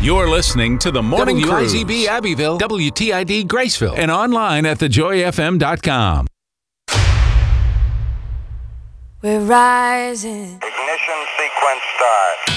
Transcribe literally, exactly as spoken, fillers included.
You're listening to the Morning W I Z Cruise. B Abbeville, W T I D Graceville, And online at the joy f m dot com. We're rising. Ignition sequence start.